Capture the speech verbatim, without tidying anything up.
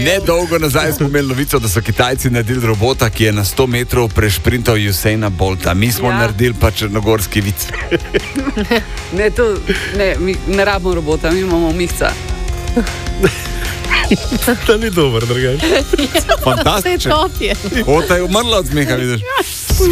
Ne dolgo nazaj smo imeli novico, da so Kitajci naredili robota, ki je na sto metrov prešprintal Usaina Bolta. Mi smo ja. naredili pa črnogorski vic. Ne, to, ne, mi ne rabimo robota, mi imamo mihca. To ni dober, drugače. Fantastično. Vse top je. Ota je umrla od smeha, vidiš.